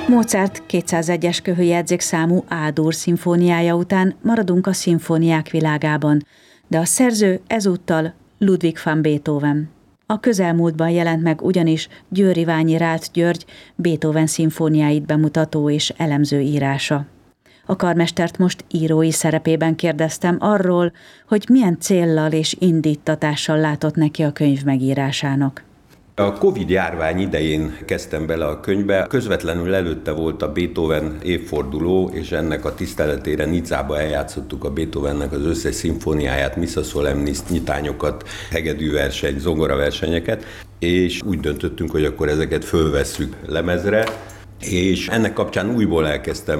Mozart 201-es köhőjegyzék számú A-dur szimfóniája után maradunk a szimfóniák világában, de a szerző ezúttal Ludwig van Beethoven. A közelmúltban jelent meg ugyanis Győr Iványi Rácz György Beethoven szimfóniáit bemutató és elemző írása. A karmestert most írói szerepében kérdeztem arról, hogy milyen céllal és indíttatással látott neki a könyv megírásának. A Covid-járvány idején kezdtem bele a könyvbe, közvetlenül előtte volt a Beethoven évforduló, és ennek a tiszteletére Nicába eljátszottuk a Beethovennek az összes szimfóniáját, Missa Solemnis, nyitányokat, hegedűverseny, zongoraversenyeket, és úgy döntöttünk, hogy akkor ezeket fölvesszük lemezre, és ennek kapcsán újból elkezdtem